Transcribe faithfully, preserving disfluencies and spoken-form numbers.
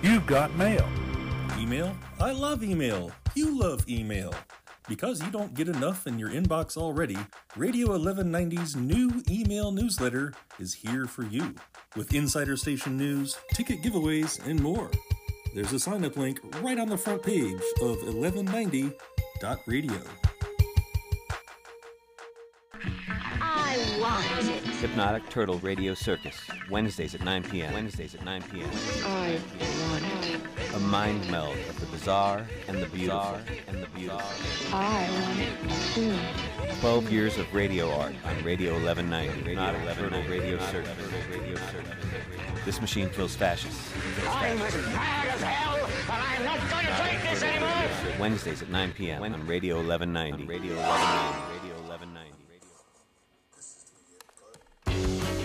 You've got mail. Email? I love email. You love email. Because you don't get enough in your inbox already, Radio eleven ninety's new email newsletter is here for you, with insider station news, ticket giveaways, and more. There's a sign-up link right on the front page of eleven ninety dot radio. I want it. Hypnotic Turtle Radio Circus, Wednesdays at nine p.m. Wednesdays at nine p.m. I want it. A mind meld of the bizarre and the beautiful and the beautiful. I want it too. Twelve years of radio art on Radio eleven ninety. Radio Turtle Radio Circus. Radio Circus. This machine kills fascists. I'm as mad as hell, and I'm not going to take this anymore. Wednesdays at nine p.m. on Radio eleven ninety. Radio eleven ninety.